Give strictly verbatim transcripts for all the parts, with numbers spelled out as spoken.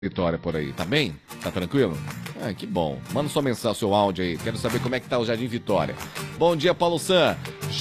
Vitória por aí, tá bem? Tá tranquilo? Ah, que bom. Manda sua mensagem, seu áudio aí. Quero saber como é que tá o Jardim Vitória. Bom dia, Paulo San.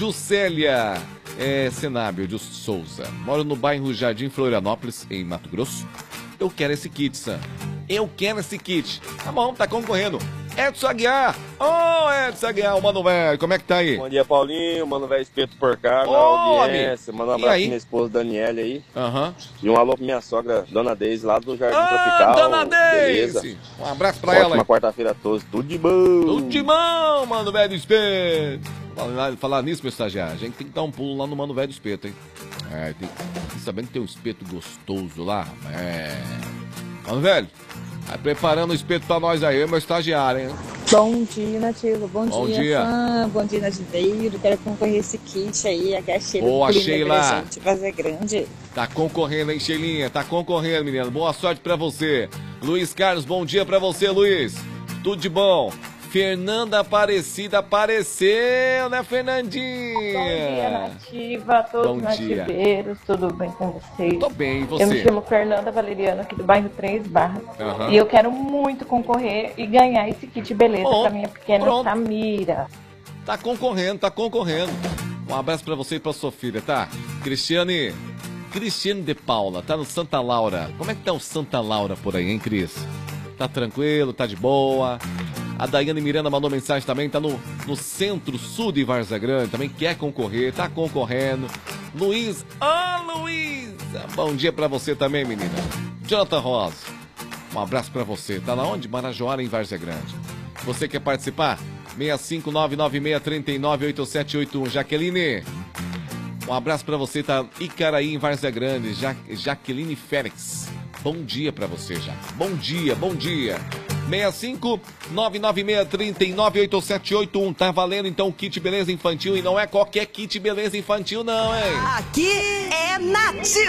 Juscelia é, Senábio de Souza. Moro no bairro Jardim Florianópolis, em Mato Grosso. Eu quero esse kit, San. Eu quero esse kit. Tá bom, tá concorrendo. Edson Aguiar. Ô, oh, Edson Aguiar, o Mano Velho, como é que tá aí? Bom dia, Paulinho. Mano Velho Espeto por cá, na oh, audiência. Manda um abraço pra minha esposa Daniela aí. Uhum. E um alô pra minha sogra, Dona Deise, lá do Jardim ah, Tropical. Dona Beleza? Deise. Um abraço pra Ótima ela. Ótima quarta-feira a todos. Tudo de bom. Tudo de bom, Mano Velho Espeto. Falar, falar nisso, meu estagiário, a gente tem que dar um pulo lá no Mano Velho Espeto, hein? É, tem, sabendo que tem um espeto gostoso lá. É. Mano Velho, vai preparando o espeto pra nós aí, meu estagiário, hein? Bom dia, Nativo. Bom, Bom dia, dia. fã. Bom dia, Nativeiro. Quero concorrer esse kit aí. Aqui é a Sheila. Boa, do Sheila. Presente, Prazer Grande. Tá concorrendo, hein, Sheilinha? Tá concorrendo, menina. Boa sorte pra você. Luiz Carlos, bom dia pra você, Luiz. Tudo de bom. Fernanda Aparecida apareceu, né, Fernandinha? Bom dia, Nativa, todos Bom os nativeiros, tudo bem com vocês? Tô bem, e você? Eu me chamo Fernanda Valeriano, aqui do bairro Três Barras, uhum. e eu quero muito concorrer e ganhar esse kit beleza oh, pra minha pequena pronto. Samira. Tá concorrendo, tá concorrendo. Um abraço pra você e pra sua filha, tá? Cristiane, Cristiane de Paula, tá no Santa Laura. Como é que tá o Santa Laura por aí, hein, Cris? Tá tranquilo, tá de boa? A Daiane Miranda mandou mensagem também, tá no, no centro-sul de Várzea Grande, também quer concorrer, tá concorrendo. Luiz, ah, oh, Luiz! Bom dia pra você também, menina. Jonathan Rosa, um abraço pra você. Tá na onde? Marajoara, em Várzea Grande. Você quer participar? seis cinco nove nove seis três nove oito sete oito um. Jaqueline, um abraço pra você, tá Icaraí, em Várzea Grande. Ja Jaqueline Félix, bom dia pra você, já. Bom dia, bom dia. seis cinco nove nove seis três nove oito sete oito um. Tá valendo então o kit beleza infantil, e não é qualquer kit beleza infantil não, hein? Aqui é Nativa.